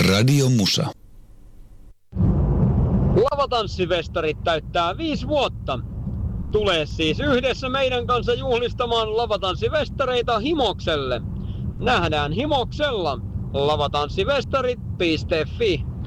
Radio Musa. Lavatanssifestarit täyttää 5 vuotta. Tule siis yhdessä meidän kanssa juhlistamaan lavatanssifestareita Himokselle. Nähdään Himoksella. lavatanssifestarit.fi